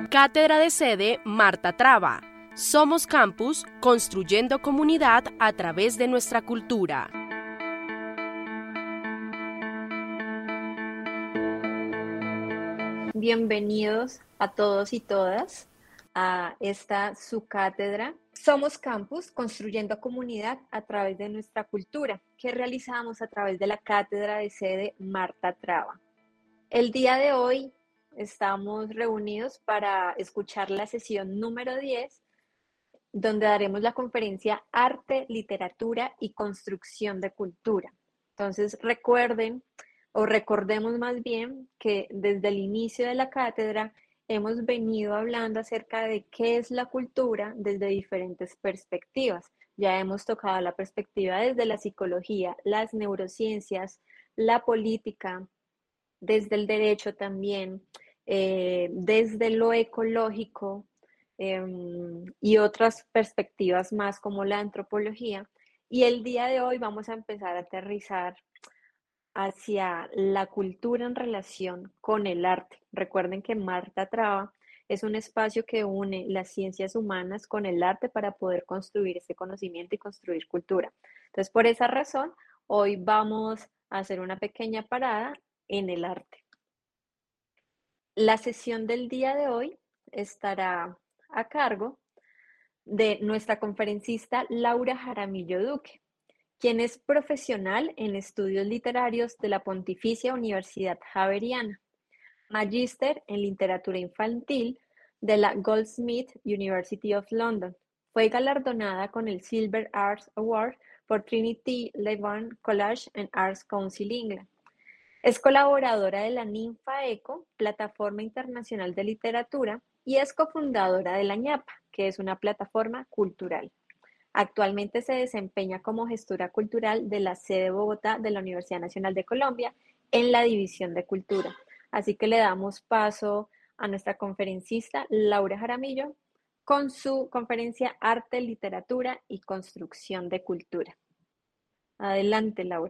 Cátedra de sede Marta Traba. Somos Campus, construyendo comunidad a través de nuestra cultura. Bienvenidos a todos y todas a esta su cátedra. Somos Campus, construyendo comunidad a través de nuestra cultura, que realizamos a través de la Cátedra de sede Marta Traba. El día de hoy estamos reunidos para escuchar la sesión número 10, donde daremos la conferencia Arte, Literatura y Construcción de Cultura. Entonces recuerden, o recordemos más bien, que desde el inicio de la cátedra hemos venido hablando acerca de qué es la cultura desde diferentes perspectivas. Ya hemos tocado la perspectiva desde la psicología, las neurociencias, la política, desde el derecho también, desde lo ecológico y otras perspectivas más como la antropología. Y el día de hoy vamos a empezar a aterrizar hacia la cultura en relación con el arte. Recuerden que Marta Traba es un espacio que une las ciencias humanas con el arte para poder construir ese conocimiento y construir cultura. Entonces, por esa razón, hoy vamos a hacer una pequeña parada en el arte. La sesión del día de hoy estará a cargo de nuestra conferencista Laura Jaramillo Duque, quien es profesional en estudios literarios de la Pontificia Universidad Javeriana, magíster en literatura infantil de la Goldsmith University of London. Fue galardonada con el Silver Arts Award por Trinity Laban College and Arts Council England. Es colaboradora de la Ninfa Eco, plataforma internacional de literatura, y es cofundadora de la ñapa, que es una plataforma cultural. Actualmente se desempeña como gestora cultural de la sede Bogotá de la Universidad Nacional de Colombia en la División de Cultura. Así que le damos paso a nuestra conferencista Laura Jaramillo con su conferencia Arte, Literatura y Construcción de Cultura. Adelante, Laura.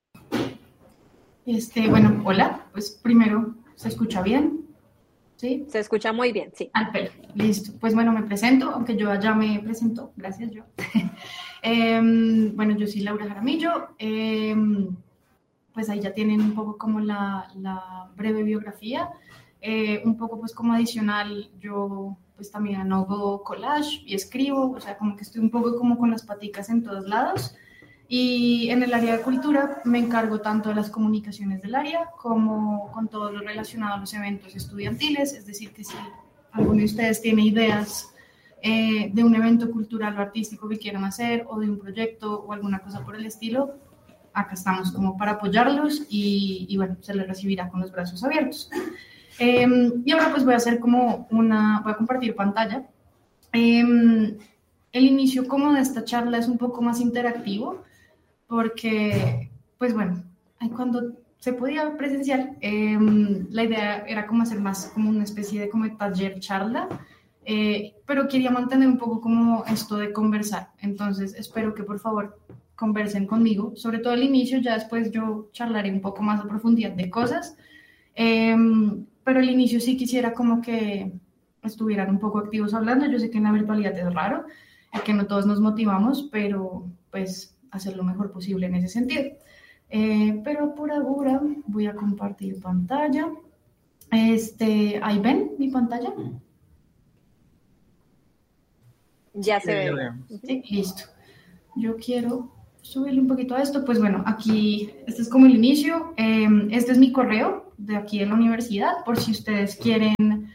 Bueno, hola, pues primero, ¿se escucha bien? ¿Sí? Se escucha muy bien, sí. Al pelo, listo. Pues bueno, me presento, aunque yo ya me presento, gracias yo. Bueno, yo soy Laura Jaramillo, pues ahí ya tienen un poco como la breve biografía, un poco pues como adicional, yo pues también hago collage y escribo, o sea, como que estoy un poco como con las paticas en todos lados. Y en el área de cultura me encargo tanto de las comunicaciones del área como con todo lo relacionado a los eventos estudiantiles, es decir, que si alguno de ustedes tiene ideas de un evento cultural o artístico que quieran hacer o de un proyecto o alguna cosa por el estilo, acá estamos como para apoyarlos y bueno, se les recibirá con los brazos abiertos. Y ahora pues voy a hacer voy a compartir pantalla. El inicio como de esta charla es un poco más interactivo, porque, pues bueno, cuando se podía presencial, la idea era como hacer más como una especie de como taller charla, pero quería mantener un poco como esto de conversar. Entonces, espero que por favor conversen conmigo, sobre todo al inicio, ya después yo charlaré un poco más a profundidad de cosas, pero al inicio sí quisiera como que estuvieran un poco activos hablando. Yo sé que en la virtualidad es raro, que no todos nos motivamos, pero pues hacer lo mejor posible en ese sentido. Pero por ahora voy a compartir pantalla. ¿Ahí ven mi pantalla? Ya se ve. Sí, listo. Yo quiero subirle un poquito a esto. Pues bueno, aquí, este es como el inicio. Este es mi correo de aquí de la universidad, por si ustedes quieren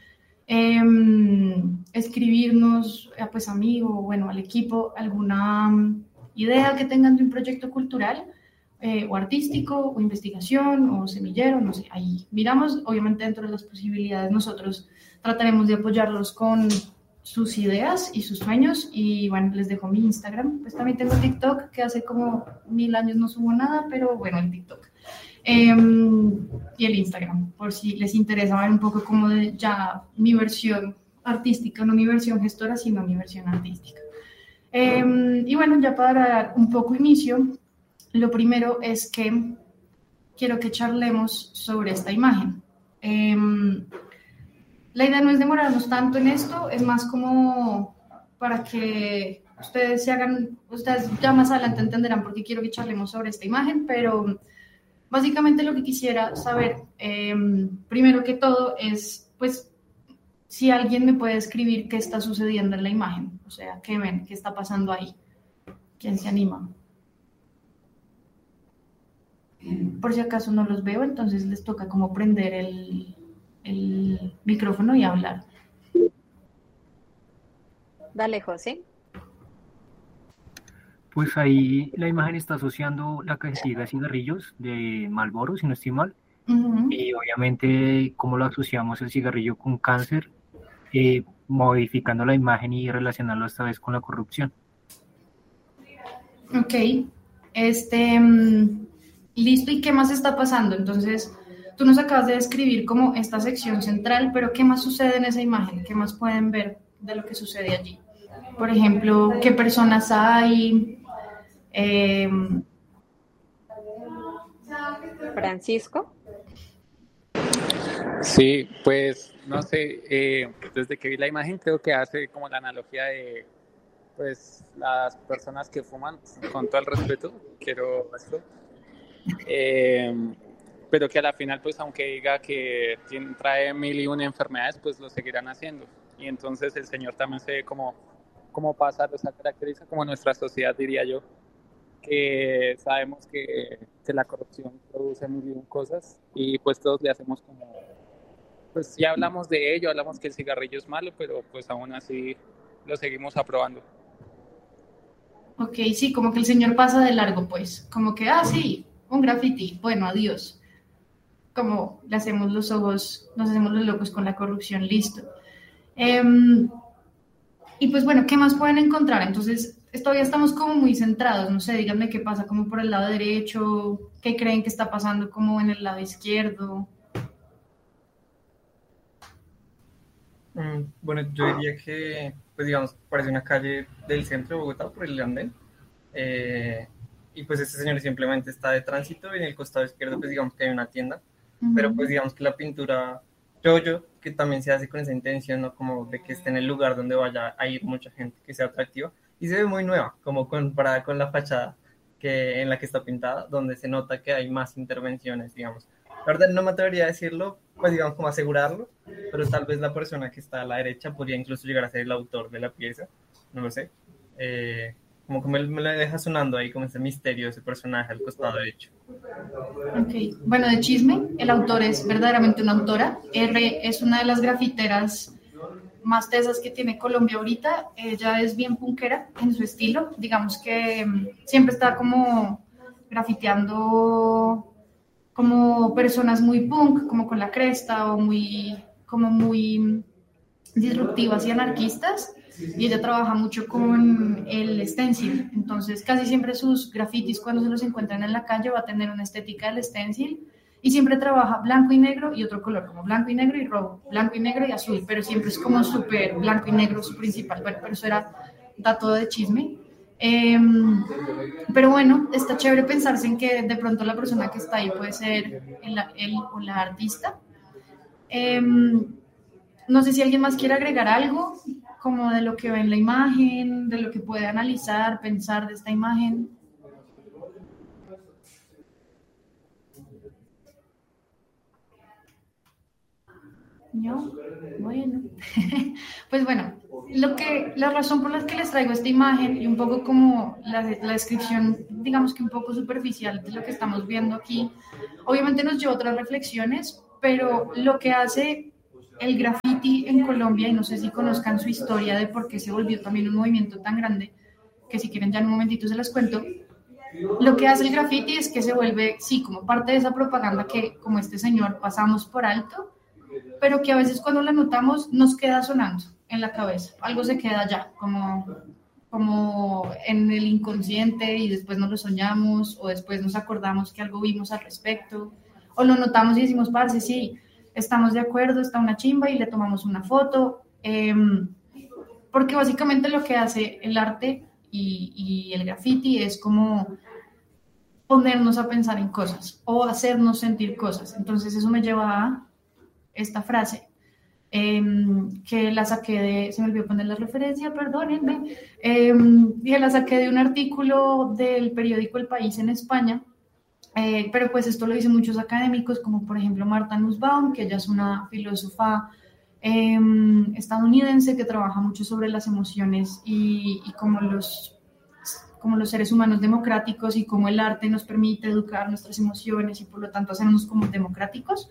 escribirnos, pues a mí o bueno, al equipo, alguna idea que tengan de un proyecto cultural o artístico o investigación o semillero, no sé, ahí miramos. Obviamente dentro de las posibilidades nosotros trataremos de apoyarlos con sus ideas y sus sueños. Y bueno, les dejo mi Instagram, pues también tengo TikTok, que hace como 1000 años no subo nada, pero bueno, el TikTok y el Instagram, por si les interesa ver un poco como de ya mi versión artística, no mi versión gestora, sino mi versión artística. Y bueno, ya para dar un poco inicio, lo primero es que quiero que charlemos sobre esta imagen. la idea no es demorarnos tanto en esto, es más como para que ustedes ya más adelante entenderán por qué quiero que charlemos sobre esta imagen, pero básicamente lo que quisiera saber, primero que todo, es, pues, si alguien me puede escribir qué está sucediendo en la imagen, o sea, qué ven, qué está pasando ahí, quién se anima. Por si acaso no los veo, entonces les toca como prender el micrófono y hablar. Dale, José. Pues ahí la imagen está asociando la cajetilla de cigarrillos de Marlboro, si no estoy mal. Uh-huh. Y obviamente, cómo lo asociamos el cigarrillo con cáncer, modificando la imagen y relacionarlo esta vez con la corrupción. Ok. Listo, ¿y qué más está pasando? Entonces, tú nos acabas de describir como esta sección central, pero ¿qué más sucede en esa imagen? ¿Qué más pueden ver de lo que sucede allí? Por ejemplo, ¿qué personas hay? Francisco. Sí, pues no sé, desde que vi la imagen creo que hace como la analogía de pues las personas que fuman, con todo el respeto, quiero esto, pero que a la final pues aunque diga que trae 1001 enfermedades, pues lo seguirán haciendo. Y entonces el Señor también se ve como pasa, o sea, caracteriza como nuestra sociedad, diría yo, que sabemos que la corrupción produce 1001 cosas y pues todos le hacemos como, pues ya hablamos de ello, hablamos que el cigarrillo es malo, pero pues aún así lo seguimos aprobando. Ok, sí, como que el señor pasa de largo, pues, como que, sí, un graffiti, bueno, adiós. Como le hacemos los ojos, nos hacemos los locos con la corrupción, listo. Y pues bueno, ¿qué más pueden encontrar? Entonces, todavía estamos como muy centrados, no sé, díganme qué pasa como por el lado derecho, qué creen que está pasando como en el lado izquierdo. Bueno, yo diría que, pues digamos, parece una calle del centro de Bogotá por el andén. Y pues este señor simplemente está de tránsito y en el costado izquierdo pues digamos que hay una tienda. Uh-huh. Pero pues digamos que la pintura, yo que también se hace con esa intención, ¿no? Como de que esté en el lugar donde vaya a ir mucha gente, que sea atractiva. Y se ve muy nueva, como comparada con la fachada en la que está pintada, donde se nota que hay más intervenciones, digamos. La verdad no me atrevería a decirlo, pues digamos como asegurarlo, pero tal vez la persona que está a la derecha podría incluso llegar a ser el autor de la pieza, no lo sé. Como que me lo deja sonando ahí como ese misterio, ese personaje al costado derecho. Ok, bueno, de chisme, el autor es verdaderamente una autora. R es una de las grafiteras más tesas que tiene Colombia ahorita. Ella es bien punkera en su estilo, digamos que siempre está como grafiteando como personas muy punk, como con la cresta o muy disruptivas y anarquistas, y ella trabaja mucho con el stencil, entonces casi siempre sus grafitis cuando se los encuentran en la calle va a tener una estética del stencil, y siempre trabaja blanco y negro y otro color, como blanco y negro y rojo, blanco y negro y azul, pero siempre es como súper blanco y negro su principal, bueno, pero eso era dato de chisme. Pero bueno, está chévere pensarse en que de pronto la persona que está ahí puede ser él o la artista. No sé si alguien más quiere agregar algo, como de lo que ve en la imagen, de lo que puede analizar, pensar de esta imagen. ¿Yo? Bueno. Pues bueno, la razón por la que les traigo esta imagen y un poco como la descripción, digamos que un poco superficial de lo que estamos viendo aquí, obviamente nos lleva a otras reflexiones, pero lo que hace el graffiti en Colombia, y no sé si conozcan su historia de por qué se volvió también un movimiento tan grande, que si quieren ya en un momentito se las cuento. Lo que hace el graffiti es que se vuelve, sí, como parte de esa propaganda que, como este señor, pasamos por alto, pero que a veces cuando la notamos nos queda sonando en la cabeza, algo se queda allá, como en el inconsciente, y después nos lo soñamos, o después nos acordamos que algo vimos al respecto, o lo notamos y decimos, parce, sí, estamos de acuerdo, está una chimba, y le tomamos una foto, porque básicamente lo que hace el arte y el graffiti es como ponernos a pensar en cosas, o hacernos sentir cosas. Entonces eso me lleva a esta frase, que la saqué se me olvidó poner la referencia, perdónenme, que la saqué de un artículo del periódico El País en España, pero pues esto lo dicen muchos académicos, como por ejemplo Martha Nussbaum, que ella es una filósofa estadounidense que trabaja mucho sobre las emociones y cómo los seres humanos democráticos y cómo el arte nos permite educar nuestras emociones y por lo tanto hacernos como democráticos.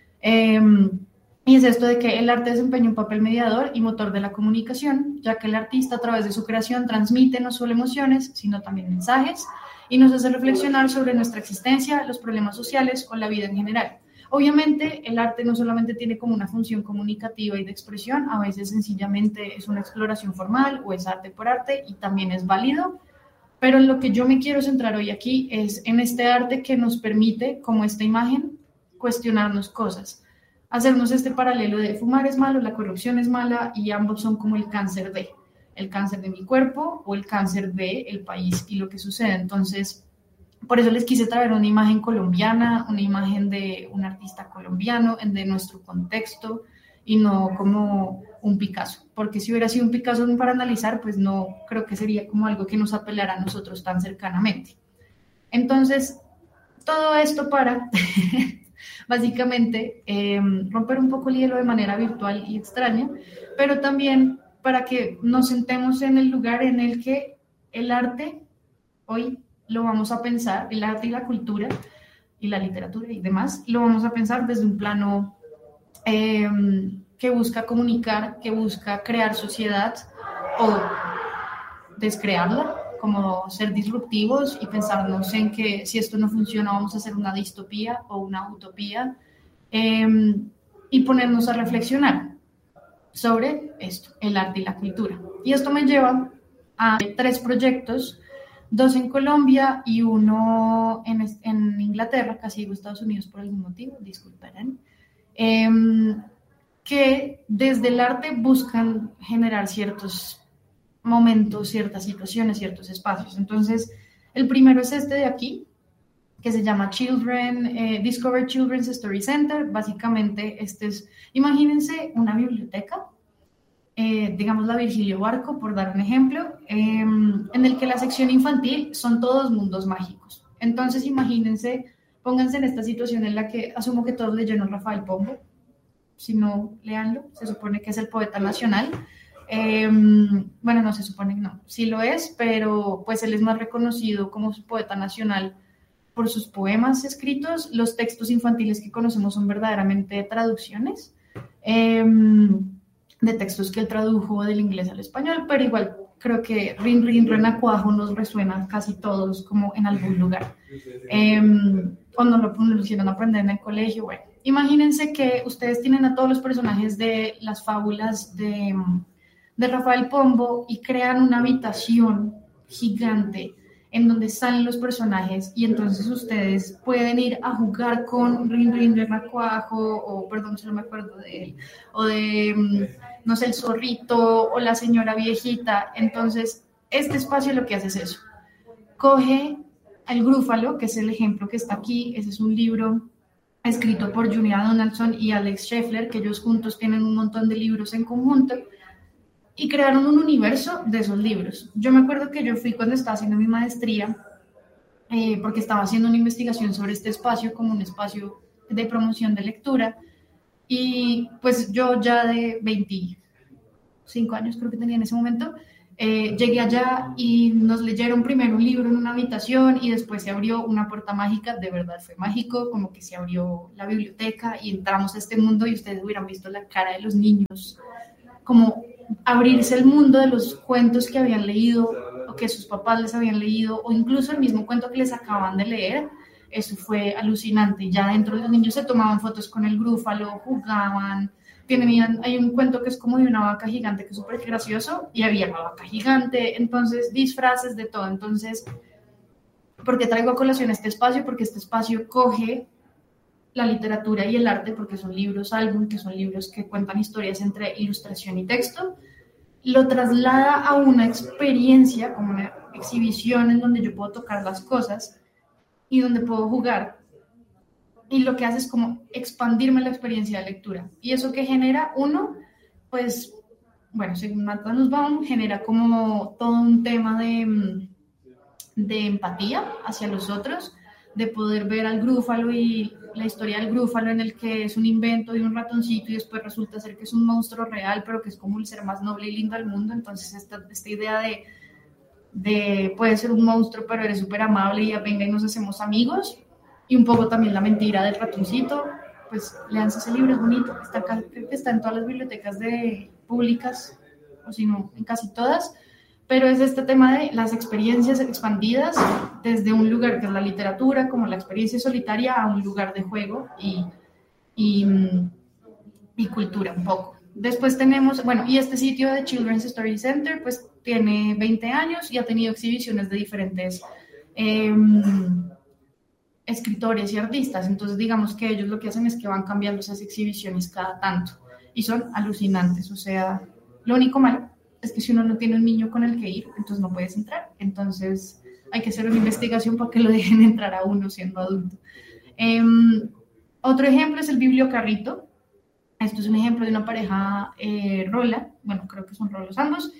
Y es esto de que el arte desempeña un papel mediador y motor de la comunicación, ya que el artista a través de su creación transmite no solo emociones, sino también mensajes y nos hace reflexionar sobre nuestra existencia, los problemas sociales o la vida en general. Obviamente, el arte no solamente tiene como una función comunicativa y de expresión, a veces sencillamente es una exploración formal o es arte por arte y también es válido, pero en lo que yo me quiero centrar hoy aquí es en este arte que nos permite, como esta imagen, cuestionarnos cosas. Hacernos este paralelo de fumar es malo, la corrupción es mala y ambos son como el cáncer de mi cuerpo o el cáncer de el país y lo que sucede. Entonces, por eso les quise traer una imagen colombiana, una imagen de un artista colombiano, de nuestro contexto y no como un Picasso, porque si hubiera sido un Picasso para analizar, pues no creo que sería como algo que nos apelara a nosotros tan cercanamente. Entonces, todo esto para... básicamente romper un poco el hielo de manera virtual y extraña, pero también para que nos sentemos en el lugar en el que el arte, hoy lo vamos a pensar, el arte y la cultura y la literatura y demás, lo vamos a pensar desde un plano que busca comunicar, que busca crear sociedad o descrearla, como ser disruptivos y pensarnos en que si esto no funciona vamos a hacer una distopía o una utopía y ponernos a reflexionar sobre esto, el arte y la cultura. Y esto me lleva a 3 proyectos, 2 en Colombia y 1 en Inglaterra, casi digo Estados Unidos por algún motivo, disculparán, que desde el arte buscan generar ciertos momentos, ciertas situaciones, ciertos espacios. Entonces, el primero es este de aquí, que se llama Discover Children's Story Center. Básicamente, imagínense una biblioteca, digamos la Virgilio Barco, por dar un ejemplo, en el que la sección infantil son todos mundos mágicos. Entonces, imagínense, pónganse en esta situación en la que asumo que todos leyeron Rafael Pombo. Si no, léanlo, se supone que es el poeta nacional. Bueno, no se supone que no, sí lo es, pero pues él es más reconocido como su poeta nacional por sus poemas escritos. Los textos infantiles que conocemos son verdaderamente traducciones de textos que él tradujo del inglés al español, pero igual creo que Rin Rin Renacuajo nos resuena casi todos como en algún lugar. Cuando lo hicieron aprender en el colegio, bueno, imagínense que ustedes tienen a todos los personajes de las fábulas de Rafael Pombo y crean una habitación gigante en donde salen los personajes y entonces ustedes pueden ir a jugar con Rin Rin Renacuajo o, perdón, si no me acuerdo de él, o de, no sé, el zorrito o la señora viejita. Entonces, este espacio lo que hace es eso. Coge al Grúfalo, que es el ejemplo que está aquí. Ese es un libro escrito por Junia Donaldson y Alex Scheffler, que ellos juntos tienen un montón de libros en conjunto. Y crearon un universo de esos libros. Yo me acuerdo que yo fui cuando estaba haciendo mi maestría, porque estaba haciendo una investigación sobre este espacio como un espacio de promoción de lectura, y pues yo ya de 25 años creo que tenía en ese momento, llegué allá y nos leyeron primero un libro en una habitación y después se abrió una puerta mágica, de verdad fue mágico, como que se abrió la biblioteca y entramos a este mundo y ustedes hubieran visto la cara de los niños, como abrirse el mundo de los cuentos que habían leído o que sus papás les habían leído o incluso el mismo cuento que les acaban de leer. Eso fue alucinante. Ya dentro los niños se tomaban fotos con el Grúfalo, jugaban, hay un cuento que es como de una vaca gigante que es súper gracioso y había una vaca gigante, entonces disfraces de todo. Entonces, ¿por qué traigo a colación este espacio? Porque este espacio coge la literatura y el arte, porque son libros álbum, que son libros que cuentan historias entre ilustración y texto, lo traslada a una experiencia, como una exhibición en donde yo puedo tocar las cosas y donde puedo jugar y lo que hace es como expandirme la experiencia de lectura. Y eso que genera uno, pues, bueno, según Marta Nussbaum, genera como todo un tema de empatía hacia los otros, de poder ver al grúfalo y la historia del grúfalo en el que es un invento de un ratoncito y después resulta ser que es un monstruo real, pero que es como el ser más noble y lindo del mundo. Entonces esta idea de puede ser un monstruo, pero eres súper amable y venga y nos hacemos amigos. Y un poco también la mentira del ratoncito, pues léanse ese libro, es bonito, creo que está en todas las bibliotecas públicas, o si no, en casi todas, pero es este tema de las experiencias expandidas desde un lugar que es la literatura, como la experiencia solitaria, a un lugar de juego y cultura un poco. Después tenemos, bueno, y este sitio de Children's Story Center, pues tiene 20 años y ha tenido exhibiciones de diferentes escritores y artistas. Entonces, digamos que ellos lo que hacen es que van cambiando esas exhibiciones cada tanto y son alucinantes. O sea, lo único malo es que si uno no tiene un niño con el que ir, entonces no puedes entrar. Entonces, hay que hacer una investigación para que lo dejen entrar a uno siendo adulto. Otro ejemplo es el bibliocarrito. Esto es un ejemplo de una pareja rola, bueno, creo que son rolos ambos,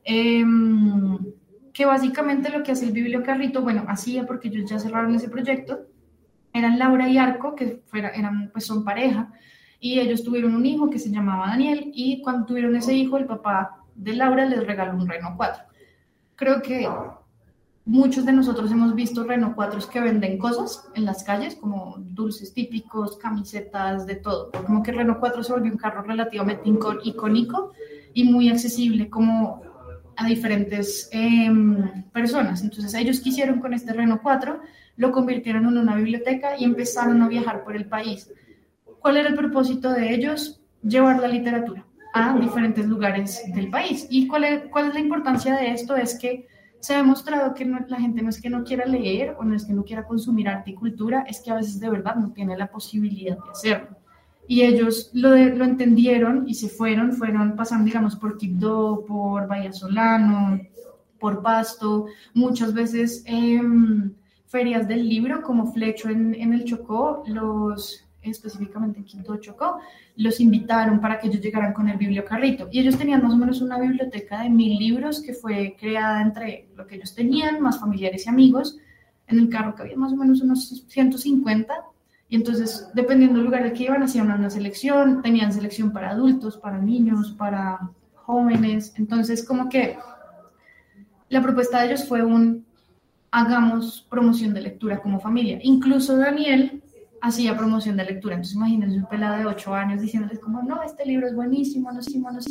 que básicamente lo que hace el bibliocarrito, bueno, hacía porque ellos ya cerraron ese proyecto, eran Laura y Arco, que pues son pareja, y ellos tuvieron un hijo que se llamaba Daniel, y cuando tuvieron ese hijo, el papá de Laura les regaló un Renault 4. Creo que muchos de nosotros hemos visto Renault 4 que venden cosas en las calles, como dulces típicos, camisetas, de todo. Como que Renault 4 se volvió un carro relativamente icónico y muy accesible como a diferentes personas. Entonces ellos quisieron con este Renault 4, lo convirtieron en una biblioteca y empezaron a viajar por el país. ¿Cuál era el propósito de ellos? Llevar la literatura a diferentes lugares del país. ¿Y cuál es la importancia de esto? Es que se ha demostrado que la gente no es que no quiera leer o no es que no quiera consumir arte y cultura, es que a veces de verdad no tiene la posibilidad de hacerlo. Y ellos lo entendieron y se fueron pasando, digamos, por Quibdó, por Bahía Solano, por Pasto, muchas veces ferias del libro, como Flecho en el Chocó, específicamente en Quibdó, Chocó, los invitaron para que ellos llegaran con el bibliocarrito. Y ellos tenían más o menos una biblioteca de 1000 libros que fue creada entre lo que ellos tenían, más familiares y amigos. En el carro que había más o menos unos 150. Y entonces, dependiendo del lugar al que iban, hacían una selección. Tenían selección para adultos, para niños, para jóvenes. Entonces, como que la propuesta de ellos fue hagamos promoción de lectura como familia. Incluso Daniel hacía promoción de lectura. Entonces imagínense un pelado de 8 años diciéndoles como, no, este libro es buenísimo, no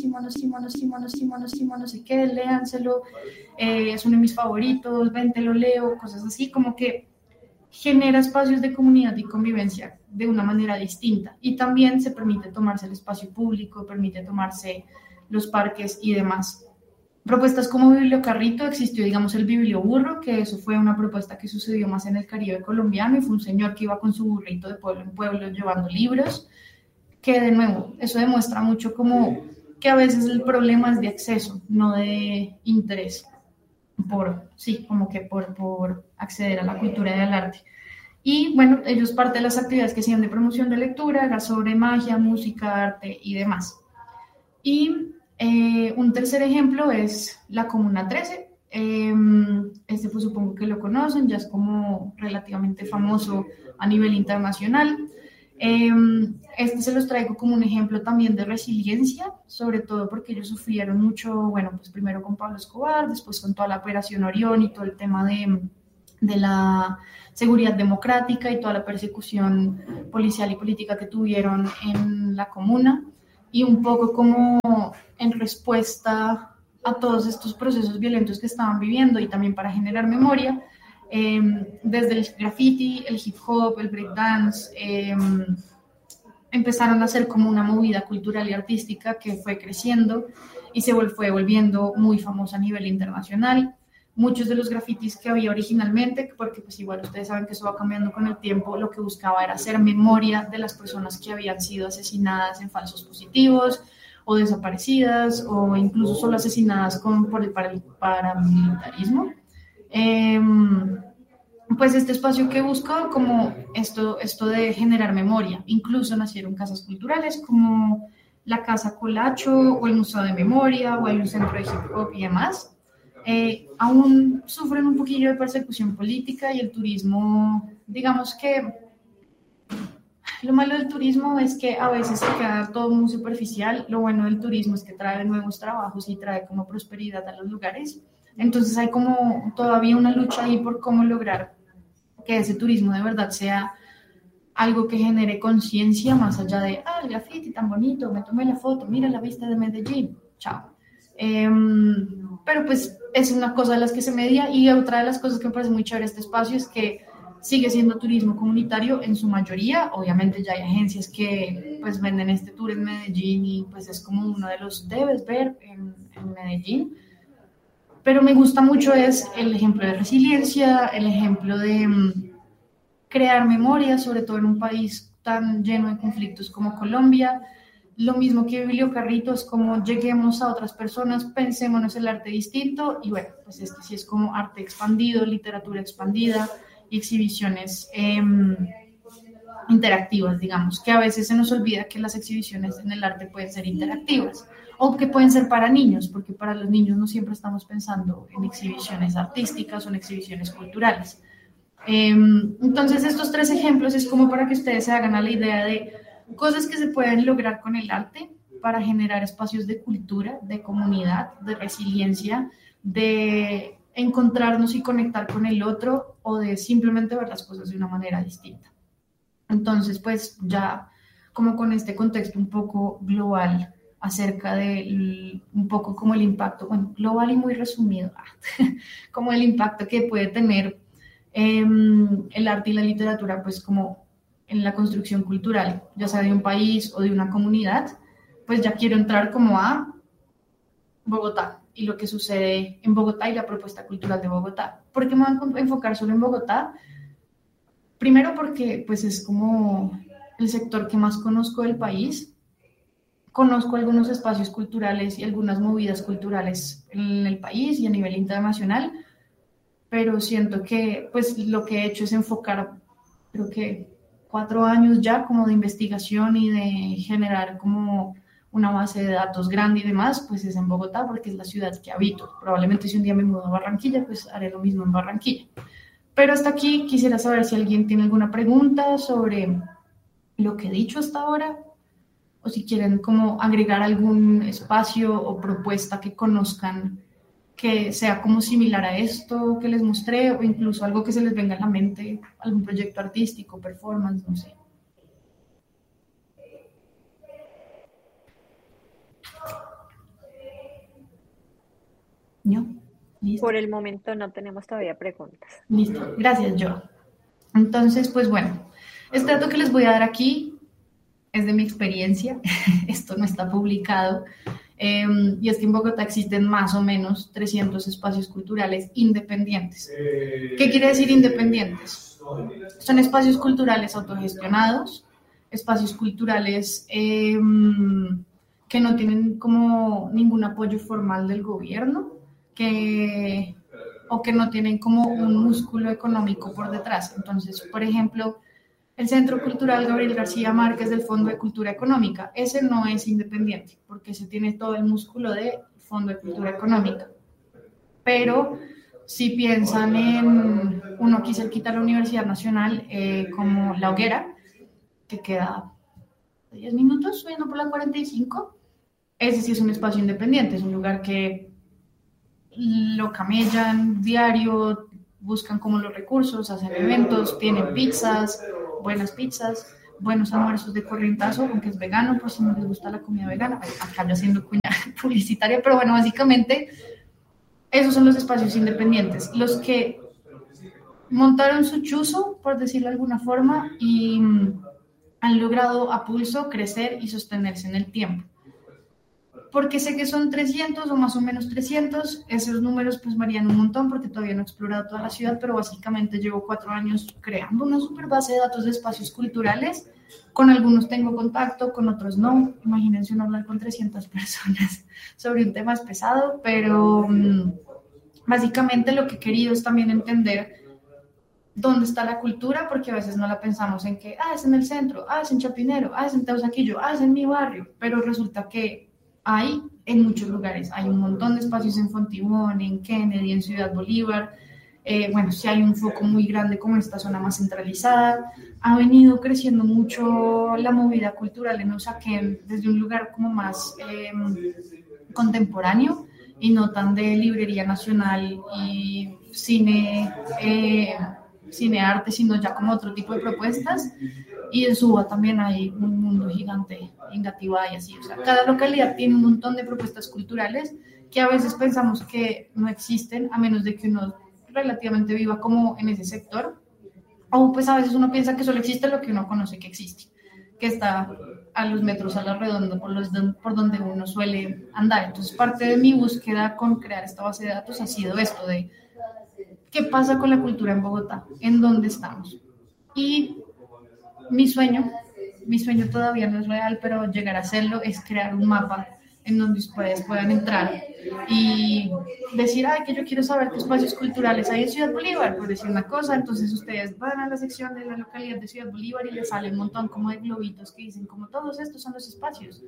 sé qué, léanselo, es uno de mis favoritos, ven, te lo leo, cosas así, como que genera espacios de comunidad y convivencia de una manera distinta. Y también se permite tomarse el espacio público, permite tomarse los parques y demás. Propuestas como Bibliocarrito, existió, digamos, el Biblioburro, que eso fue una propuesta que sucedió más en el Caribe colombiano y fue un señor que iba con su burrito de pueblo en pueblo llevando libros, que de nuevo, eso demuestra mucho como que a veces el problema es de acceso, no de interés, por acceder a la cultura y al arte. Y bueno, ellos parte de las actividades que hacían de promoción de lectura era sobre magia, música, arte y demás. Y un tercer ejemplo es la Comuna 13. Este pues supongo que lo conocen, ya es como relativamente famoso a nivel internacional. Este se los traigo como un ejemplo también de resiliencia, sobre todo porque ellos sufrieron mucho, bueno, pues primero con Pablo Escobar, después con toda la Operación Orión y todo el tema de la seguridad democrática y toda la persecución policial y política que tuvieron en la comuna. Y un poco como en respuesta a todos estos procesos violentos que estaban viviendo y también para generar memoria, desde el graffiti, el hip hop, el breakdance, empezaron a hacer como una movida cultural y artística que fue creciendo y se fue volviendo muy famosa a nivel internacional. Muchos de los grafitis que había originalmente, porque pues igual ustedes saben que eso va cambiando con el tiempo, lo que buscaba era hacer memoria de las personas que habían sido asesinadas en falsos positivos o desaparecidas o incluso solo asesinadas por el paramilitarismo. pues este espacio que busco como esto de generar memoria. Incluso nacieron casas culturales como la Casa Colacho o el Museo de Memoria o el Centro de Hip Hop y demás. Aún sufren un poquillo de persecución política y el turismo, digamos que lo malo del turismo es que a veces se queda todo muy superficial. Lo bueno del turismo es que trae nuevos trabajos y trae como prosperidad a los lugares. Entonces hay como todavía una lucha ahí por cómo lograr que ese turismo de verdad sea algo que genere conciencia más allá de, el graffiti tan bonito, me tomé la foto, mira la vista de Medellín, chao. Pero pues es una cosa de las que se media, y otra de las cosas que me parece muy chévere este espacio es que sigue siendo turismo comunitario en su mayoría. Obviamente ya hay agencias que pues venden este tour en Medellín y pues es como uno de los debes ver en Medellín. Pero me gusta mucho es el ejemplo de resiliencia, el ejemplo de crear memoria, sobre todo en un país tan lleno de conflictos como Colombia. Lo mismo que Bibliocarrito, es como lleguemos a otras personas, pensémonos el arte distinto, y bueno, pues este sí es como arte expandido, literatura expandida y exhibiciones interactivas, digamos, que a veces se nos olvida que las exhibiciones en el arte pueden ser interactivas o que pueden ser para niños, porque para los niños no siempre estamos pensando en exhibiciones artísticas o en exhibiciones culturales. Entonces estos 3 ejemplos es como para que ustedes se hagan a la idea de cosas que se pueden lograr con el arte para generar espacios de cultura, de comunidad, de resiliencia, de encontrarnos y conectar con el otro, o de simplemente ver las cosas de una manera distinta. Entonces, pues ya como con este contexto un poco global acerca de un poco como el impacto, bueno, global y muy resumido, como el impacto que puede tener el arte y la literatura, pues como en la construcción cultural, ya sea de un país o de una comunidad. Pues ya quiero entrar como a Bogotá y lo que sucede en Bogotá y la propuesta cultural de Bogotá. ¿Por qué me voy a enfocar solo en Bogotá? Primero porque pues es como el sector que más conozco del país. Conozco algunos espacios culturales y algunas movidas culturales en el país y a nivel internacional, pero siento que pues lo que he hecho es enfocar, creo que 4 años ya como de investigación y de generar como una base de datos grande y demás, pues es en Bogotá, porque es la ciudad que habito. Probablemente si un día me mudo a Barranquilla, pues haré lo mismo en Barranquilla. Pero hasta aquí quisiera saber si alguien tiene alguna pregunta sobre lo que he dicho hasta ahora, o si quieren como agregar algún espacio o propuesta que conozcan que sea como similar a esto que les mostré, o incluso algo que se les venga a la mente, algún proyecto artístico, performance, no sé. ¿No? ¿Listo? Por el momento no tenemos todavía preguntas. Listo, gracias, Jo. Entonces, pues bueno, este dato que les voy a dar aquí es de mi experiencia, esto no está publicado, y es que en Bogotá existen más o menos 300 espacios culturales independientes. ¿Qué quiere decir independientes? Son espacios culturales autogestionados, espacios culturales que no tienen como ningún apoyo formal del gobierno, o que no tienen como un músculo económico por detrás. Entonces, por ejemplo, el Centro Cultural Gabriel García Márquez del Fondo de Cultura Económica, ese no es independiente, porque ese tiene todo el músculo de Fondo de Cultura Económica. Pero si piensan en uno aquí cerquita de la Universidad Nacional, como La Hoguera, que queda 10 minutos subiendo por la 45, ese sí es un espacio independiente, es un lugar que lo camellan diario, buscan como los recursos, hacen eventos, tienen pizzas, buenas pizzas, buenos almuerzos de corrientazo, aunque es vegano, por si no les gusta la comida vegana. Acá yo haciendo cuña publicitaria, pero bueno, básicamente esos son los espacios independientes, los que montaron su chuzo, por decirlo de alguna forma, y han logrado a pulso crecer y sostenerse en el tiempo. Porque sé que son 300 o más o menos 300, esos números pues varían un montón porque todavía no he explorado toda la ciudad, pero básicamente llevo 4 años creando una super base de datos de espacios culturales. Con algunos tengo contacto, con otros no. Imagínense uno hablar con 300 personas sobre un tema es pesado, pero básicamente lo que he querido es también entender dónde está la cultura, porque a veces no la pensamos en que, es en el centro, es en Chapinero, es en Teusaquillo, es en mi barrio, pero resulta que hay en muchos lugares, hay un montón de espacios en Fontibón, en Kennedy, en Ciudad Bolívar. Bueno, sí hay un foco muy grande como esta zona más centralizada. Ha venido creciendo mucho la movida cultural en Usaquén desde un lugar como más contemporáneo y no tan de librería nacional y cine arte, sino ya como otro tipo de propuestas. Y en Suba también hay un mundo gigante, en Gativá y así. O sea, cada localidad tiene un montón de propuestas culturales que a veces pensamos que no existen, a menos de que uno relativamente viva como en ese sector, o pues a veces uno piensa que solo existe lo que uno conoce que existe, que está a los metros a la redonda por donde uno suele andar. Entonces parte de mi búsqueda con crear esta base de datos ha sido esto de qué pasa con la cultura en Bogotá, en dónde estamos. Y mi sueño todavía no es real, pero llegar a hacerlo es crear un mapa en donde ustedes puedan entrar y decir, que yo quiero saber qué espacios culturales hay en Ciudad Bolívar, por decir una cosa. Entonces ustedes van a la sección de la localidad de Ciudad Bolívar y les sale un montón como de globitos que dicen como todos estos son los espacios,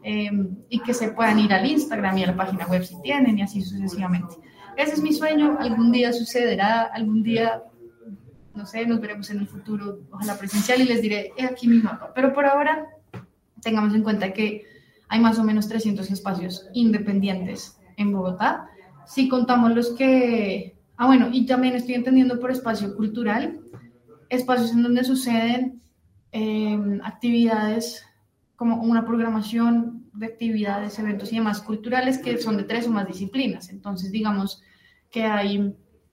y que se puedan ir al Instagram y a la página web si tienen y así sucesivamente. Ese es mi sueño, algún día sucederá, algún día, no sé, nos veremos en el futuro, ojalá presencial, y les diré, aquí mi mapa. Pero por ahora, tengamos en cuenta que hay más o menos 300 espacios independientes en Bogotá. Si contamos los que... bueno, y también estoy entendiendo por espacio cultural, espacios en donde suceden actividades, como una programación de actividades, eventos y demás culturales que son de 3 o más disciplinas. Entonces, digamos que hay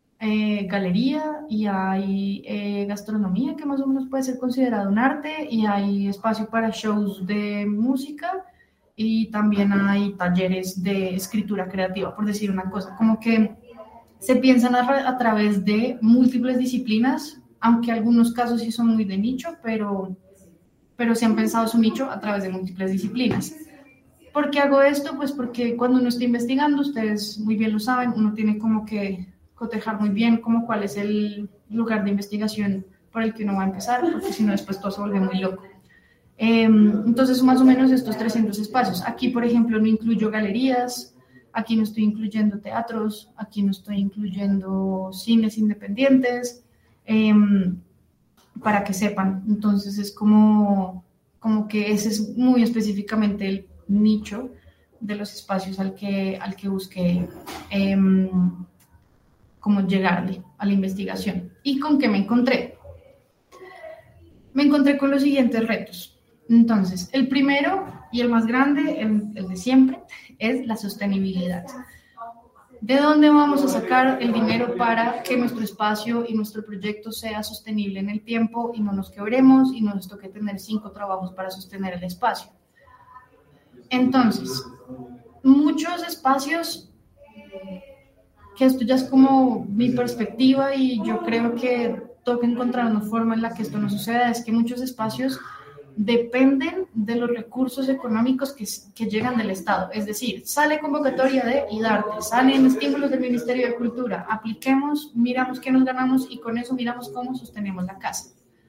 galería y hay gastronomía, que más o menos puede ser considerado un arte, y hay espacio para shows de música, y también hay talleres de escritura creativa, por decir una cosa. Como que se piensan a través de múltiples disciplinas, aunque algunos casos sí son muy de nicho, pero se han pensado su nicho a través de múltiples disciplinas. ¿Por qué hago esto? Pues porque cuando uno está investigando, ustedes muy bien lo saben, uno tiene como que cotejar muy bien como cuál es el lugar de investigación por el que uno va a empezar, porque si no después todo se vuelve muy loco. Entonces, más o menos estos 300 espacios. Aquí, por ejemplo, no incluyo galerías, aquí no estoy incluyendo teatros, aquí no estoy incluyendo cines independientes, para que sepan. Entonces, es como que ese es muy específicamente el nicho de los espacios al que busqué como llegarle a la investigación. ¿Y con qué me encontré? Me encontré con los siguientes retos. Entonces, el primero y el más grande, el de siempre, es la sostenibilidad. ¿De dónde vamos a sacar el dinero para que nuestro espacio y nuestro proyecto sea sostenible en el tiempo y no nos quebremos y no nos toque tener 5 trabajos para sostener el espacio? Entonces, muchos espacios, que esto ya es como mi perspectiva y yo creo que toca encontrar una forma en la que esto no suceda, es que muchos espacios dependen de los recursos económicos que llegan del Estado. Es decir, sale convocatoria de IDARTE, salen estímulos del Ministerio de Cultura, apliquemos, miramos qué nos ganamos y con eso miramos cómo sostenemos la casa.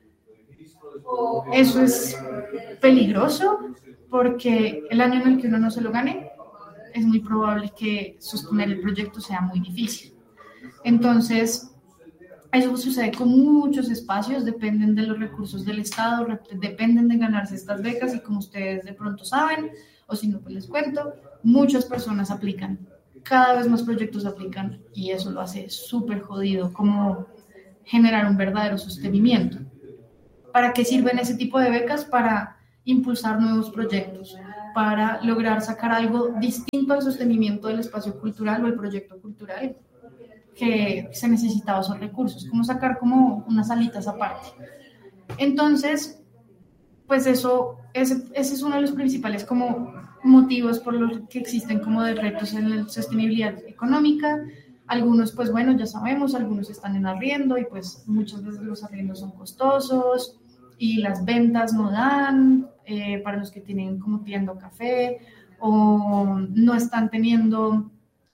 Eso es peligroso porque el año en el que uno no se lo gane, es muy probable que sostener el proyecto sea muy difícil. Entonces, eso sucede con muchos espacios, dependen de los recursos del Estado, dependen de ganarse estas becas y como ustedes de pronto saben, o si no pues les cuento, muchas personas aplican, cada vez más proyectos aplican y eso lo hace súper jodido, como generar un verdadero sostenimiento. ¿Para qué sirven ese tipo de becas? Para impulsar nuevos proyectos, para lograr sacar algo distinto al sostenimiento del espacio cultural o el proyecto cultural que se necesitaba esos recursos, como sacar como unas alitas aparte. Entonces, pues ese es uno de los principales como motivos por los que existen como de retos en la sostenibilidad económica. Algunos, pues bueno, ya sabemos, algunos están en arriendo y pues muchas veces los arriendos son costosos y las ventas no dan para los que tienen como tienda o café o no están teniendo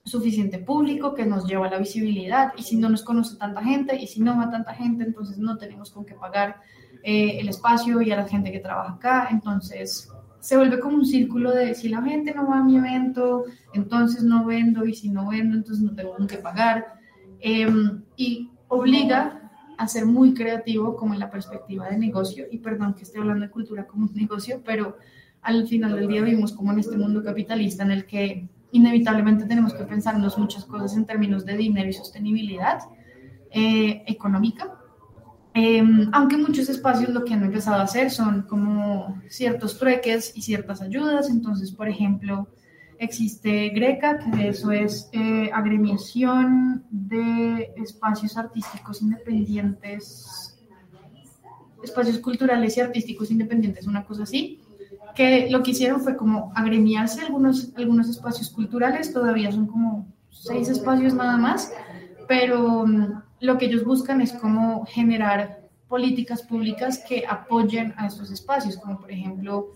suficiente público que nos lleva a la visibilidad, y si no nos conoce tanta gente y si no va tanta gente, entonces no tenemos con qué pagar el espacio y a la gente que trabaja acá. Entonces se vuelve como un círculo de si la gente no va a mi evento, entonces no vendo, y si no vendo, entonces no tengo con qué pagar, y obliga a ser muy creativo como en la perspectiva de negocio. Y perdón que esté hablando de cultura como un negocio, pero al final del día vivimos como en este mundo capitalista en el que inevitablemente tenemos que pensarnos muchas cosas en términos de dinero y sostenibilidad económica. Aunque muchos espacios lo que han empezado a hacer son como ciertos trueques y ciertas ayudas. Entonces, por ejemplo, existe Greca, que eso es agremiación de espacios artísticos independientes, espacios culturales y artísticos independientes, una cosa así, que lo que hicieron fue como agremiarse algunos espacios culturales. Todavía son como 6 espacios nada más, pero lo que ellos buscan es como generar políticas públicas que apoyen a estos espacios, como por ejemplo,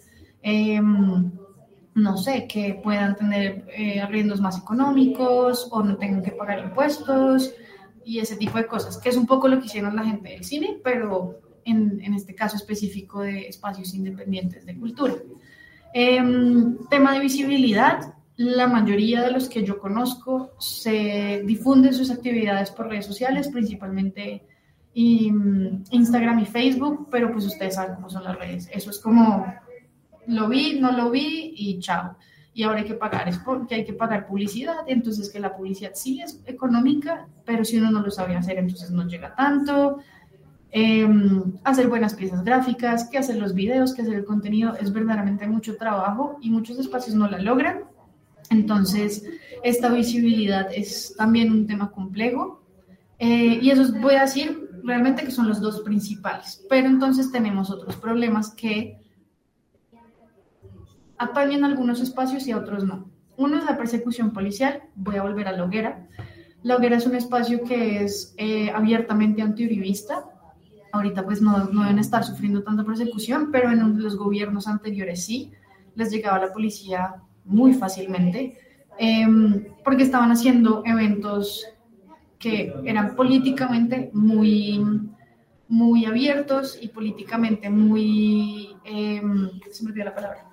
no sé, que puedan tener arriendos más económicos o no tengan que pagar impuestos y ese tipo de cosas, que es un poco lo que hicieron la gente del cine, pero en este caso específico de espacios independientes de cultura. Tema de visibilidad, la mayoría de los que yo conozco se difunden sus actividades por redes sociales, principalmente Instagram y Facebook, pero pues ustedes saben cómo son las redes. Eso es como, lo vi, no lo vi y chao. Y ahora hay que pagar, es porque hay que pagar publicidad, entonces que la publicidad sí es económica, pero si uno no lo sabe hacer, entonces no llega tanto. Hacer buenas piezas gráficas, que hacer los videos, que hacer el contenido, es verdaderamente mucho trabajo y muchos espacios no la logran. Entonces, esta visibilidad es también un tema complejo, y eso voy a decir realmente que son los 2 principales, pero entonces tenemos otros problemas que atañen a algunos espacios y a otros no. Uno es la persecución policial. Voy a volver a La Hoguera. La Hoguera es un espacio que es abiertamente antiuribista. Ahorita pues no deben estar sufriendo tanta persecución, pero en los gobiernos anteriores sí, les llegaba la policía muy fácilmente, porque estaban haciendo eventos que eran políticamente muy abiertos y políticamente muy, se me olvidó la palabra,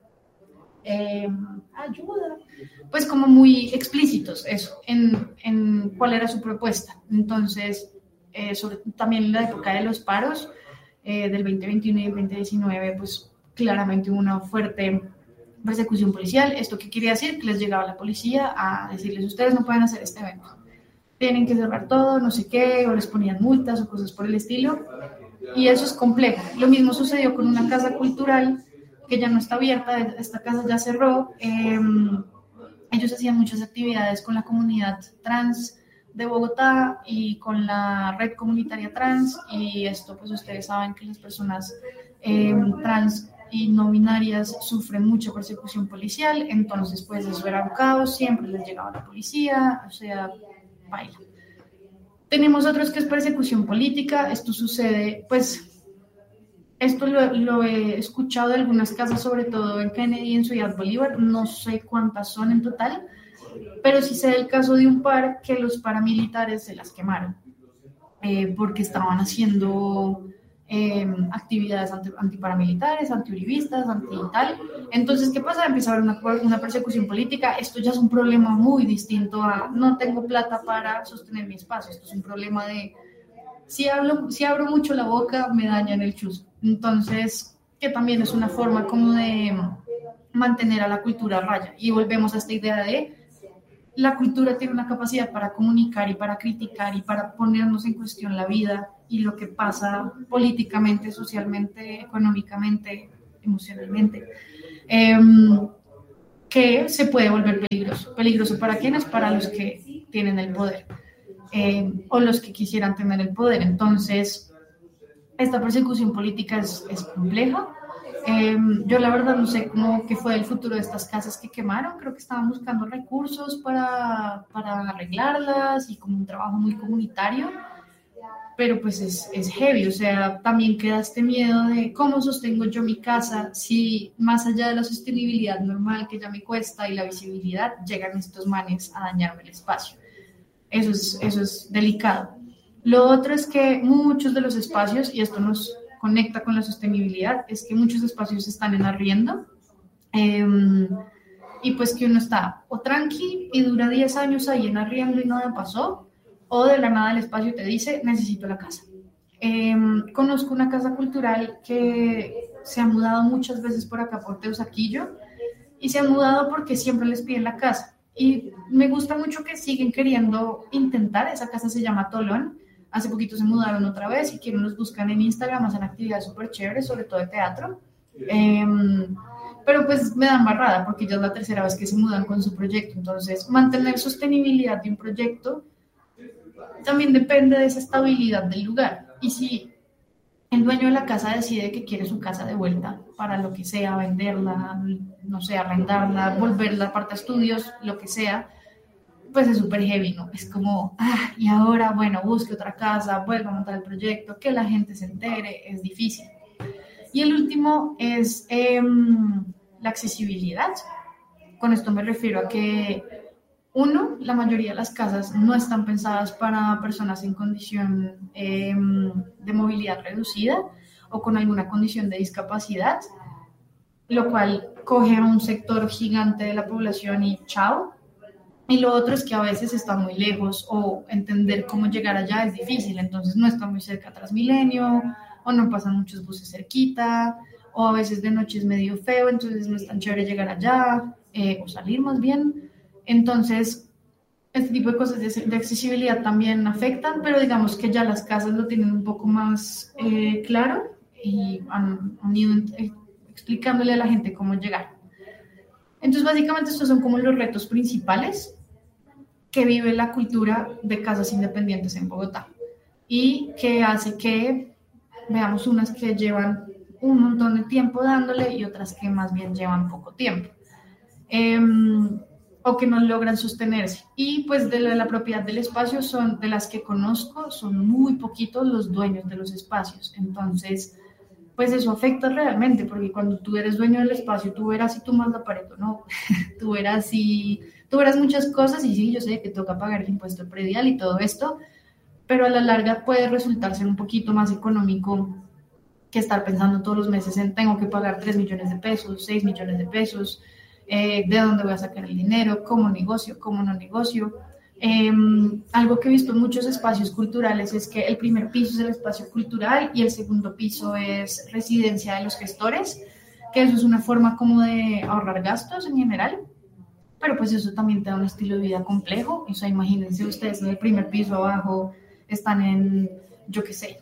ayuda, pues como muy explícitos eso, en cuál era su propuesta. Entonces, también en la época de los paros del 2021 y del 2019, pues claramente hubo una fuerte persecución policial. ¿Esto qué quiere decir? Que les llegaba la policía a decirles, ustedes no pueden hacer este evento, tienen que cerrar todo, no sé qué, o les ponían multas o cosas por el estilo, y eso es complejo. Lo mismo sucedió con una casa cultural que ya no está abierta, esta casa ya cerró. Ellos hacían muchas actividades con la comunidad trans de Bogotá y con la red comunitaria trans, y esto pues ustedes saben que las personas trans y no binarias sufren mucha persecución policial. Entonces pues eso era un caos, siempre les llegaba la policía, o sea, baila. Tenemos otros que es persecución política. Esto sucede, pues, esto lo he escuchado de algunas casas, sobre todo en Kennedy y en Ciudad Bolívar, no sé cuántas son en total, pero sí sé del caso de un par que los paramilitares se las quemaron, porque estaban haciendo actividades antiparamilitares, antiuribistas, anti-tal. Entonces, ¿qué pasa? Empieza a haber una persecución política. Esto ya es un problema muy distinto a no tengo plata para sostener mi espacio. Esto es un problema de si abro mucho la boca, me dañan el chuzo. Entonces, que también es una forma como de mantener a la cultura a raya. Y volvemos a esta idea de la cultura tiene una capacidad para comunicar y para criticar y para ponernos en cuestión la vida y lo que pasa políticamente, socialmente, económicamente, emocionalmente, que se puede volver peligroso. ¿Peligroso para quiénes? Para los que tienen el poder, o los que quisieran tener el poder. Entonces, esta persecución política es compleja. Yo la verdad no sé qué fue el futuro de estas casas que quemaron. Creo que estaban buscando recursos para arreglarlas y como un trabajo muy comunitario, pero pues es heavy, o sea, también queda este miedo de cómo sostengo yo mi casa si más allá de la sostenibilidad normal que ya me cuesta y la visibilidad, llegan estos manes a dañarme el espacio. Eso es delicado. Lo otro es que muchos de los espacios, y esto nos conecta con la sostenibilidad, es que muchos espacios están en arriendo, y pues que uno está o tranqui y dura 10 años ahí en arriendo y nada pasó, o de la nada el espacio te dice, necesito la casa. Conozco una casa cultural que se ha mudado muchas veces por acá, por Teusaquillo, y se ha mudado porque siempre les piden la casa. Y me gusta mucho que siguen queriendo intentar, esa casa se llama Tolón, hace poquito se mudaron otra vez, si quieren los buscan en Instagram, hacen actividades súper chéveres, sobre todo de teatro. Pero pues me da embarrada porque ya es la tercera vez que se mudan con su proyecto, entonces mantener sostenibilidad de un proyecto también depende de esa estabilidad del lugar. Y si el dueño de la casa decide que quiere su casa de vuelta para lo que sea, venderla, no sé, arrendarla, volverla parte de estudios, lo que sea, pues es súper heavy, ¿no? Es como, y ahora, bueno, busque otra casa, vuelva a montar el proyecto, que la gente se entere, es difícil. Y el último es la accesibilidad. Con esto me refiero a que, uno, la mayoría de las casas no están pensadas para personas en condición de movilidad reducida o con alguna condición de discapacidad, lo cual coge a un sector gigante de la población y chao. Y lo otro es que a veces está muy lejos o entender cómo llegar allá es difícil, entonces no está muy cerca Transmilenio o no pasan muchos buses cerquita o a veces de noche es medio feo, entonces no es tan chévere llegar allá o salir más bien. Entonces, este tipo de cosas de accesibilidad también afectan, pero digamos que ya las casas lo tienen un poco más claro y han ido explicándole a la gente cómo llegar. Entonces, básicamente estos son como los retos principales que vive la cultura de casas independientes en Bogotá y que hace que veamos unas que llevan un montón de tiempo dándole y otras que más bien llevan poco tiempo. O que no logran sostenerse. Y pues de la propiedad del espacio son de las que conozco, son muy poquitos los dueños de los espacios. Entonces, pues eso afecta realmente, porque cuando tú eres dueño del espacio, tú verás si tomas la pared o no, tú verás muchas cosas y sí, yo sé que toca pagar el impuesto predial y todo esto, pero a la larga puede resultar ser un poquito más económico que estar pensando todos los meses en tengo que pagar 3 millones de pesos, 6 millones de pesos, de dónde voy a sacar el dinero, cómo negocio, cómo no negocio. Algo que he visto en muchos espacios culturales es que el primer piso es el espacio cultural y el segundo piso es residencia de los gestores, que eso es una forma como de ahorrar gastos en general, pero pues eso también te da un estilo de vida complejo. O sea, imagínense ustedes en el primer piso abajo están en, yo qué sé,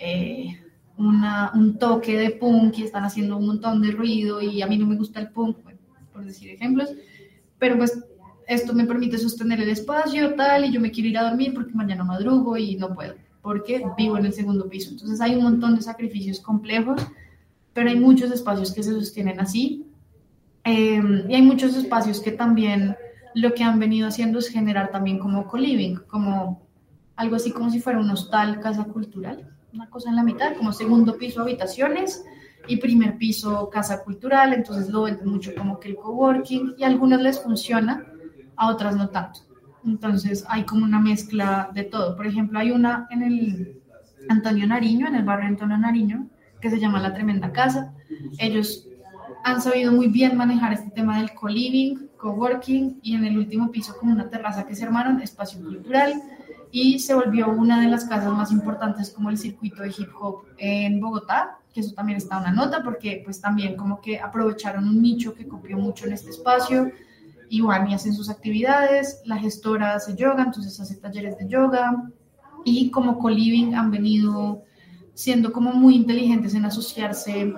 un toque de punk y están haciendo un montón de ruido y a mí no me gusta el punk, bueno, por decir ejemplos, pero pues esto me permite sostener el espacio, tal, y yo me quiero ir a dormir porque mañana madrugo y no puedo, porque vivo en el segundo piso. Entonces hay un montón de sacrificios complejos, pero hay muchos espacios que se sostienen así, y hay muchos espacios que también lo que han venido haciendo es generar también como co-living, como algo así como si fuera un hostal, casa cultural, una cosa en la mitad, como segundo piso habitaciones y primer piso casa cultural, entonces lo venden mucho como que el coworking, y a algunas les funciona, a otras no tanto. Entonces hay como una mezcla de todo. Por ejemplo, hay una en el Antonio Nariño, en el barrio Antonio Nariño, que se llama La Tremenda Casa. Ellos han sabido muy bien manejar este tema del co-living, coworking, y en el último piso como una terraza que se armaron, espacio cultural, y se volvió una de las casas más importantes como el circuito de hip hop en Bogotá, que eso también está una nota, porque pues también como que aprovecharon un nicho que copió mucho en este espacio, y van y hacen sus actividades. La gestora hace yoga, entonces hace talleres de yoga, y como co-living han venido siendo como muy inteligentes en asociarse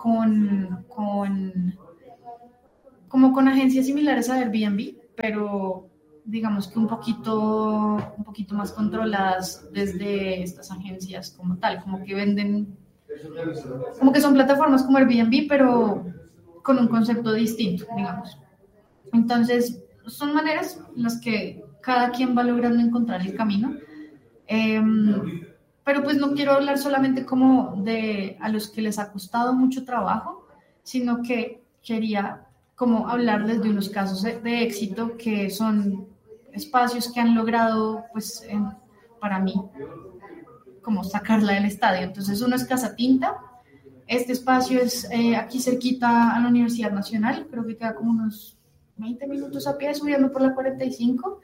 como con agencias similares a Airbnb, pero digamos que un poquito más controladas desde estas agencias como tal, como que venden, como que son plataformas como Airbnb, pero con un concepto distinto, digamos. Entonces, son maneras en las que cada quien va logrando encontrar el camino. pero pues no quiero hablar solamente como de a los que les ha costado mucho trabajo, sino que quería como hablarles de unos casos de éxito que son espacios que han logrado, pues, para mí, como sacarla del estadio. Entonces, uno es Casa Tinta. Este espacio es aquí cerquita a la Universidad Nacional, creo que queda como unos 20 minutos a pie subiendo por la 45.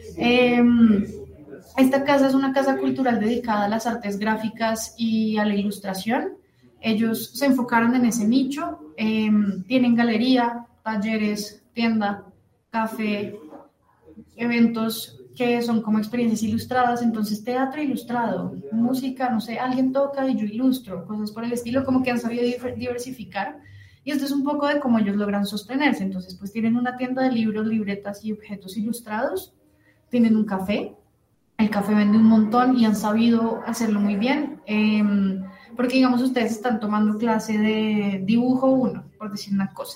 Esta casa es una casa cultural dedicada a las artes gráficas y a la ilustración. Ellos se enfocaron en ese nicho, tienen galería, talleres, tienda, café, eventos que son como experiencias ilustradas, entonces teatro ilustrado, música, no sé, alguien toca y yo ilustro, cosas por el estilo, como que han sabido diversificar, y esto es un poco de cómo ellos logran sostenerse. Entonces pues tienen una tienda de libros, libretas y objetos ilustrados, tienen un café, el café vende un montón y han sabido hacerlo muy bien, porque digamos ustedes están tomando clase de dibujo 1, por decir una cosa,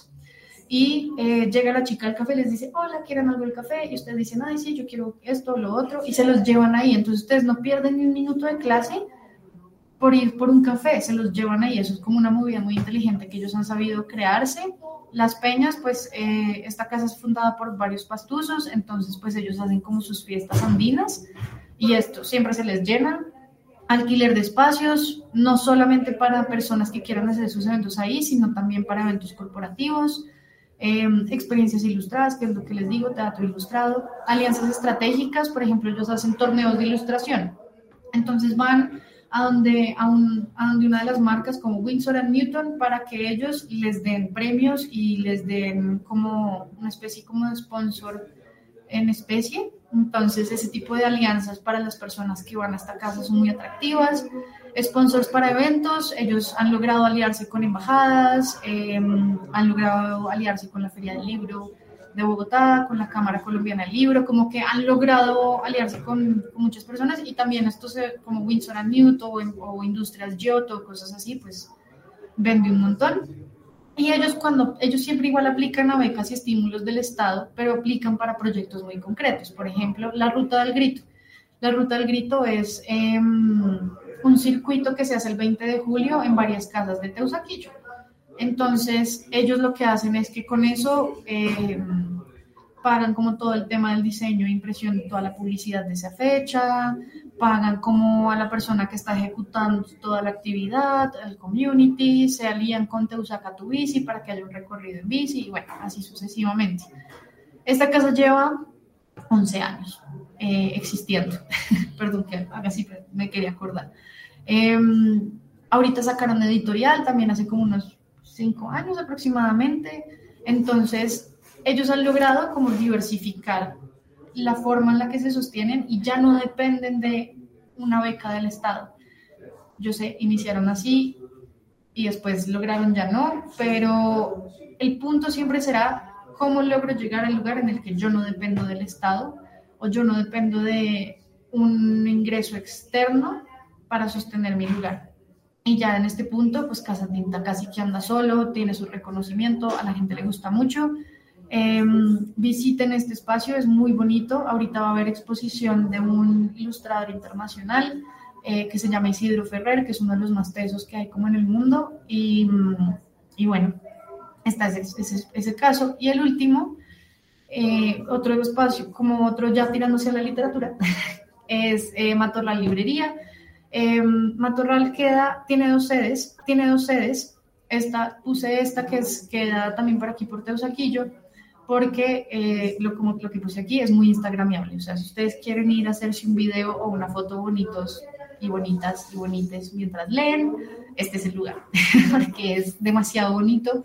y llega la chica del café y les dice, hola, ¿quieren algo del café? Y ustedes dicen, ay, sí, yo quiero esto, lo otro, y se los llevan ahí. Entonces ustedes no pierden ni un minuto de clase por ir por un café, se los llevan ahí. Eso es como una movida muy inteligente que ellos han sabido crearse. Las Peñas, pues esta casa es fundada por varios pastusos, entonces pues ellos hacen como sus fiestas andinas y esto siempre se les llena. Alquiler de espacios, no solamente para personas que quieran hacer sus eventos ahí, sino también para eventos corporativos. Experiencias ilustradas, que es lo que les digo, teatro ilustrado, alianzas estratégicas, por ejemplo, ellos hacen torneos de ilustración, entonces van a donde una de las marcas como Winsor & Newton para que ellos les den premios y les den como una especie como de sponsor en especie. Entonces ese tipo de alianzas para las personas que van a esta casa son muy atractivas. Sponsors para eventos, ellos han logrado aliarse con embajadas, han logrado aliarse con la Feria del Libro de Bogotá, con la Cámara Colombiana del Libro, como que han logrado aliarse con muchas personas, y también estos como Winsor & Newton o Industrias Giotto, cosas así, pues vende un montón. Y ellos siempre igual aplican a becas y estímulos del Estado, pero aplican para proyectos muy concretos. Por ejemplo, la Ruta del Grito. La Ruta del Grito es un circuito que se hace el 20 de julio en varias casas de Teusaquillo. Entonces, ellos lo que hacen es que con eso pagan como todo el tema del diseño e impresión de toda la publicidad de esa fecha, pagan como a la persona que está ejecutando toda la actividad, al community, se alían con Teusaca Tu Bici para que haya un recorrido en bici, y bueno, así sucesivamente. Esta casa lleva 11 años existiendo. Perdón que haga así, pero me quería acordar. Ahorita sacaron editorial, también hace como unos 5 años aproximadamente. Entonces, ellos han logrado como diversificar la forma en la que se sostienen y ya no dependen de una beca del Estado. Yo sé, iniciaron así y después lograron ya no, pero el punto siempre será cómo logro llegar al lugar en el que yo no dependo del Estado o yo no dependo de un ingreso externo para sostener mi lugar. Y ya en este punto, pues Casa Tinta casi que anda solo, tiene su reconocimiento, a la gente le gusta mucho. Visiten este espacio, es muy bonito. Ahorita va a haber exposición de un ilustrador internacional que se llama Isidro Ferrer, que es uno de los más tesos que hay como en el mundo. Y bueno, está ese caso. Y el último, otro espacio, como otro ya tirándose a la literatura, es Matorral Librería. Matorral tiene dos sedes. Puse esta que queda también por aquí por Teusaquillo, porque lo que puse aquí es muy instagramiable. O sea, si ustedes quieren ir a hacerse un video o una foto bonitas mientras leen, este es el lugar, porque es demasiado bonito.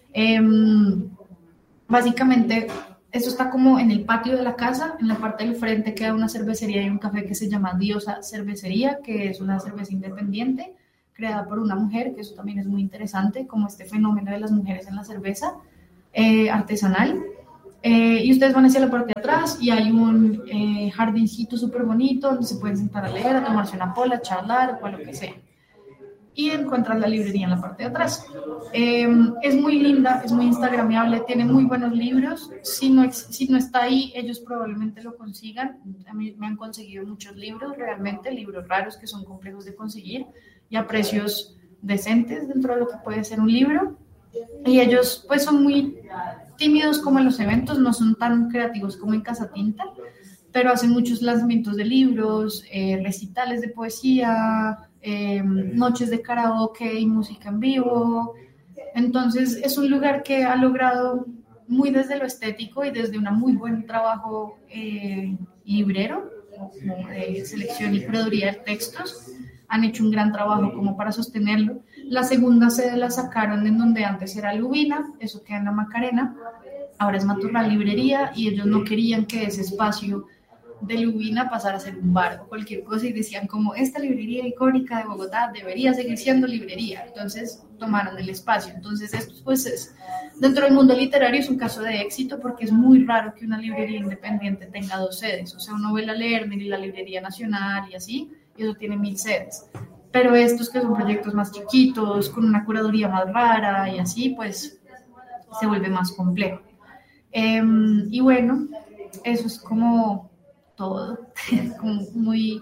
Básicamente, esto está como en el patio de la casa. En la parte del frente queda una cervecería y un café que se llama Diosa Cervecería, que es una cerveza independiente creada por una mujer, que eso también es muy interesante, como este fenómeno de las mujeres en la cerveza artesanal. Y ustedes van hacia la parte de atrás y hay un jardincito súper bonito donde se pueden sentar a leer, a tomarse una pola, a charlar o lo que sea. y encuentras la librería en la parte de atrás. Es muy linda, es muy instagramiable, tiene muy buenos libros. Si no está ahí, ellos probablemente lo consigan. A mí me han conseguido muchos libros, realmente, libros raros que son complejos de conseguir y a precios decentes dentro de lo que puede ser un libro. Y ellos pues son muy tímidos como en los eventos, no son tan creativos como en Casa Tinta, pero hacen muchos lanzamientos de libros, recitales de poesía, noches de karaoke y música en vivo. Entonces es un lugar que ha logrado muy desde lo estético y desde un muy buen trabajo librero, como de selección y curaduría de textos. Han hecho un gran trabajo como para sostenerlo. La segunda sede la sacaron en donde antes era Lubina, eso queda en la Macarena, ahora es Matorral Librería, y ellos no querían que ese espacio de Lubina pasara a ser un bar o cualquier cosa, y decían como esta librería icónica de Bogotá debería seguir siendo librería. Entonces tomaron el espacio. Entonces esto pues es, dentro del mundo literario es un caso de éxito, porque es muy raro que una librería independiente tenga 2 sedes. O sea, uno ve la Lerner y la Librería Nacional y así, y eso tiene 1000 sedes. Pero estos que son proyectos más chiquitos, con una curaduría más rara y así, pues se vuelve más complejo. Y bueno, eso es como todo, como muy,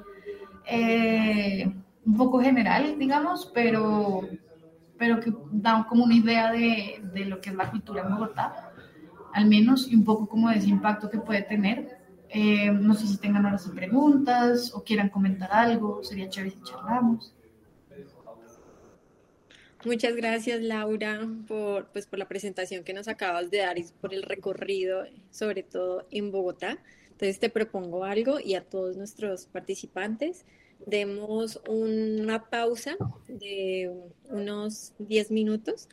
un poco general, digamos, pero que da como una idea de lo que es la cultura en Bogotá, al menos, y un poco como de ese impacto que puede tener. No sé si tengan ahora sí preguntas o quieran comentar algo, sería chévere si charlamos. Muchas gracias, Laura, por la presentación que nos acabas de dar y por el recorrido, sobre todo en Bogotá. Entonces te propongo algo, y a todos nuestros participantes demos una pausa de unos 10 minutos.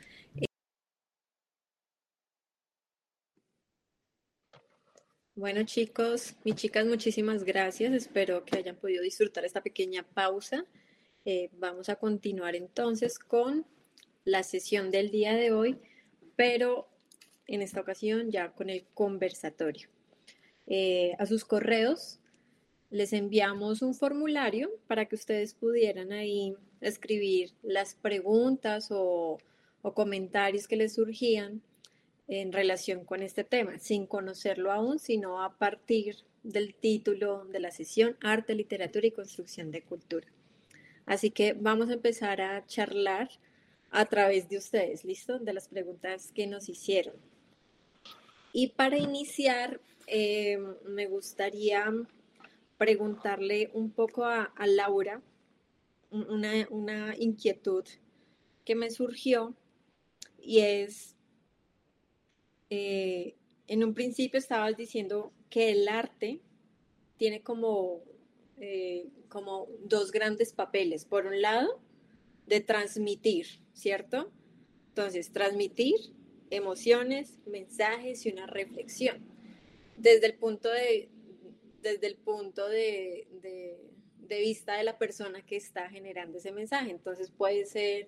Bueno, chicos y chicas, muchísimas gracias. Espero que hayan podido disfrutar esta pequeña pausa. Vamos a continuar entonces con la sesión del día de hoy, pero en esta ocasión ya con el conversatorio. A sus correos les enviamos un formulario para que ustedes pudieran ahí escribir las preguntas o comentarios que les surgían en relación con este tema, sin conocerlo aún, sino a partir del título de la sesión: Arte, Literatura y Construcción de Cultura. Así que vamos a empezar a charlar a través de ustedes, ¿listo? De las preguntas que nos hicieron. Y para iniciar, me gustaría preguntarle un poco a Laura una inquietud que me surgió, y es, en un principio estabas diciendo que el arte tiene como 2 grandes papeles. Por un lado, de transmitir, ¿cierto? Entonces, transmitir emociones, mensajes y una reflexión desde el punto de vista de la persona que está generando ese mensaje. Entonces puede ser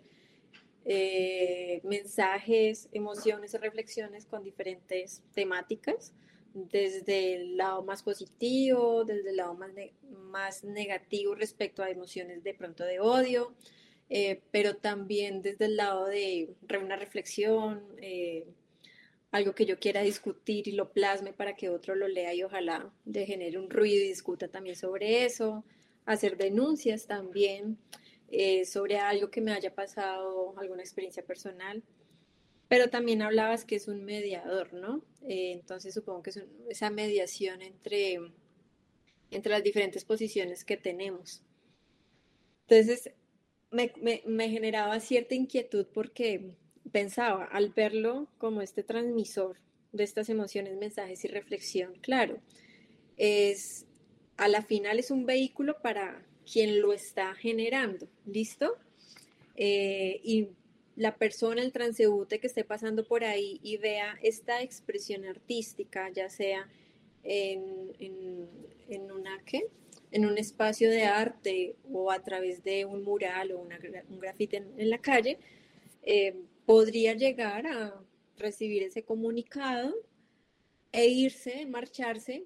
mensajes, emociones y reflexiones con diferentes temáticas, desde el lado más positivo, desde el lado más negativo respecto a emociones de pronto de odio, pero también desde el lado de una reflexión, algo que yo quiera discutir y lo plasme para que otro lo lea y ojalá le genere un ruido y discuta también sobre eso, hacer denuncias también sobre algo que me haya pasado, alguna experiencia personal. Pero también hablabas que es un mediador, ¿no? Entonces supongo que es esa mediación entre las diferentes posiciones que tenemos. Entonces me generaba cierta inquietud, porque pensaba, al verlo como este transmisor de estas emociones, mensajes y reflexión, claro, a la final es un vehículo para quien lo está generando, ¿listo? Y la persona, el transeúnte que esté pasando por ahí y vea esta expresión artística, ya sea en un espacio de arte o a través de un mural o un grafiti en la calle, podría llegar a recibir ese comunicado e irse, marcharse